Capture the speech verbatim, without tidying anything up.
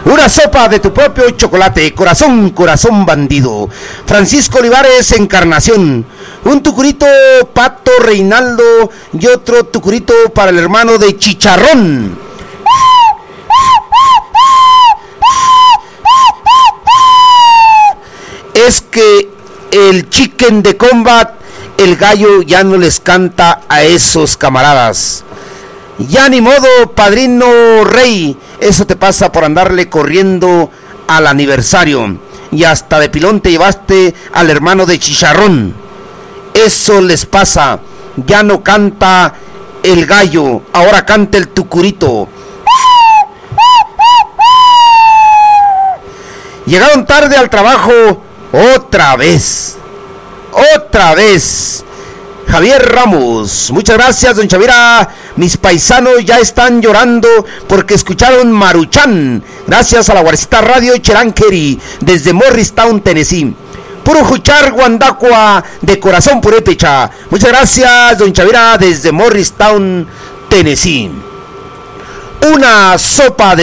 Una sopa de tu propio chocolate, corazón, corazón bandido. Francisco Olivares, Encarnación. Un tucurito, Pato Reinaldo, y otro tucurito para el hermano de Chicharrón. Es que el Chicken de Combat, el gallo ya no les canta a esos camaradas. Ya ni modo, padrino rey, eso te pasa por andarle corriendo al aniversario. Y hasta de pilón te llevaste al hermano de Chicharrón. Eso les pasa, ya no canta el gallo, ahora canta el tucurito. Llegaron tarde al trabajo, otra vez, otra vez. Javier Ramos, muchas gracias, don Chavira. Mis paisanos ya están llorando porque escucharon Maruchan. Gracias a la Guarcita Radio Cheranqueri desde Morristown, Tennessee. Puro juchar Guandacua de corazón purépecha. Muchas gracias, don Chavira, desde Morristown, Tennessee. Una sopa de